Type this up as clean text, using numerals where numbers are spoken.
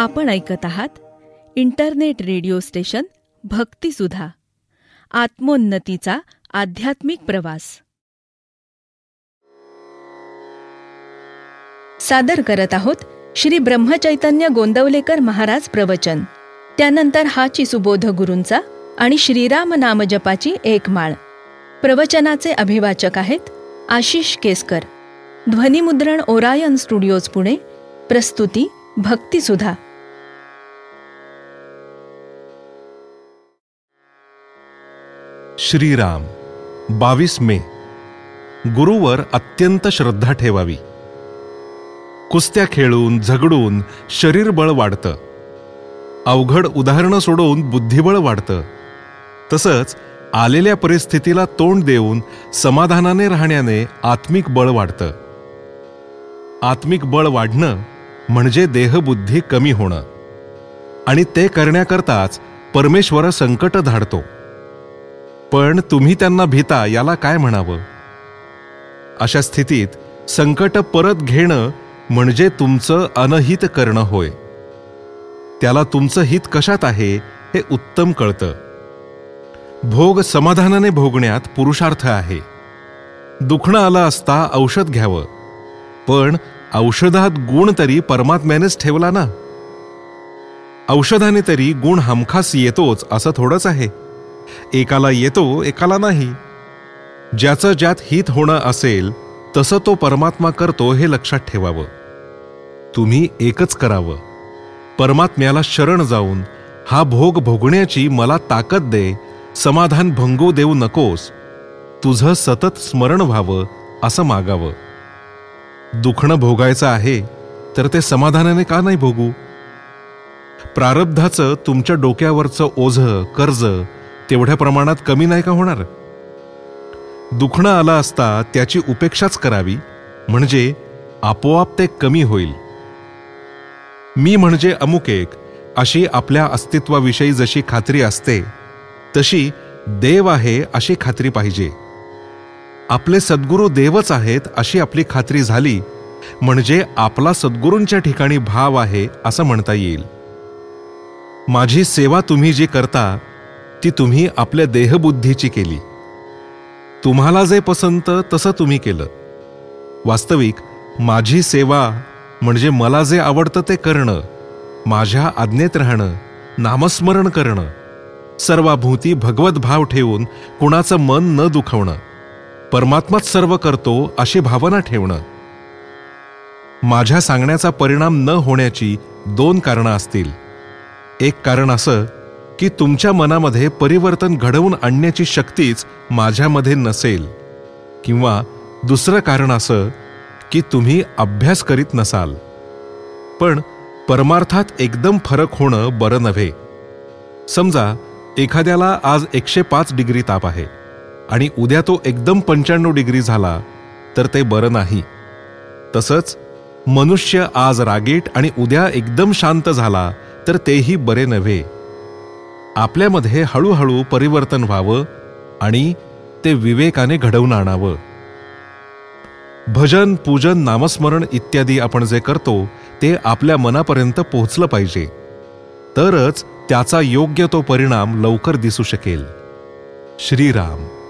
आपण ऐकत आहात इंटरनेट रेडिओ स्टेशन भक्तिसुधा, आत्मोन्नतीचा आध्यात्मिक प्रवास. सादर करत आहोत श्री ब्रह्मचैतन्य गोंदवलेकर महाराज प्रवचन. त्यानंतर हाची सुबोध गुरूंचा आणि श्रीराम नामजपाची एक माळ. प्रवचनाचे अभिवाचक आहेत आशिष केसकर. ध्वनिमुद्रण ओरायन स्टुडिओज पुणे. प्रस्तुती भक्तिसुधा. श्रीराम 22 मे. गुरुवर अत्यंत श्रद्धा ठेवावी. कुस्त्या खेळून झगडून शरीरबळ वाढतं. अवघड उदाहरणं सोडवून बुद्धिबळ वाढतं. तसंच आलेल्या परिस्थितीला तोंड देऊन समाधानाने राहण्याने आत्मिक बळ वाढतं. आत्मिक बळ वाढणं म्हणजे देहबुद्धी कमी होणं, आणि ते करण्याकरताच परमेश्वर संकट धाडतो. पण तुम्ही त्यांना भीता याला काय म्हणावं? अशा स्थितीत संकट परत घेणं म्हणजे तुमचं अनहित करणं होय. त्याला तुमचं हित कशात आहे हे उत्तम कळतं. भोग समाधानाने भोगण्यात पुरुषार्थ आहे. दुखणं आलं असता औषध घ्यावं, पण औषधात गुण तरी परमात्म्यानेच ठेवला ना. औषधाने तरी गुण हमखास येतोच असं थोडंच आहे. एकाला येतो, एकाला नाही. ज्याचं ज्यात हित होणं असेल तसं तो परमात्मा करतो हे लक्षात ठेवावं. तुम्ही एकच करावं, परमात्म्याला शरण जाऊन हा भोग भोगण्याची मला ताकद दे, समाधान भंगू देऊ नकोस, तुझं सतत स्मरण व्हावं असं मागावं. दुखणं भोगायचं आहे तर ते समाधानाने का नाही भोगू? प्रारब्धाचं तुमच्या डोक्यावरचं ओझं कर्ज तेवढ्या प्रमाणात कमी नाही का होणार? दुखणं आलं असता त्याची उपेक्षाच करावी, म्हणजे आपोआप ते कमी होईल. मी म्हणजे अमुक एक अशी आपल्या अस्तित्वाविषयी जशी खात्री असते, तशी देव आहे अशी खात्री पाहिजे. आपले सद्गुरू देवच आहेत अशी आपली खात्री झाली म्हणजे आपला सद्गुरूंच्या ठिकाणी भाव आहे असं म्हणता येईल. माझी सेवा तुम्ही जी करता ती तुम्ही आपल्या देहबुद्धीची केली. तुम्हाला जे पसंत तसं तुम्ही केलं. वास्तविक माझी सेवा म्हणजे मला जे आवडतं ते करणं, माझ्या आज्ञेत राहणं, नामस्मरण करणं, सर्वाभूती भगवत भाव ठेवून कुणाचं मन न दुखवणं, परमात्माच सर्व करतो अशी भावना ठेवणं. माझ्या सांगण्याचा परिणाम न होण्याची 2 कारणं असतील. एक कारण असं की तुमच्या मनामध्ये परिवर्तन घडवून आणण्याची शक्तीच माझ्यामध्ये नसेल, किंवा दुसरं कारण असं की तुम्ही अभ्यास करीत नसाल. पण परमार्थात एकदम फरक होणं बरं नव्हे. समजा एखाद्याला आज 105 डिग्री ताप आहे आणि उद्या तो एकदम 95 डिग्री झाला तर ते बरं नाही. तसंच मनुष्य आज रागीट आणि उद्या एकदम शांत झाला तर तेही बरे नव्हे. आपल्यामध्ये हळूहळू परिवर्तन व्हावं आणि ते विवेकाने घडवून आणावं. भजन, पूजन, नामस्मरण इत्यादी आपण जे करतो ते आपल्या मनापर्यंत पोहोचलं पाहिजे, तरच त्याचा योग्य तो परिणाम लवकर दिसू शकेल. श्रीराम.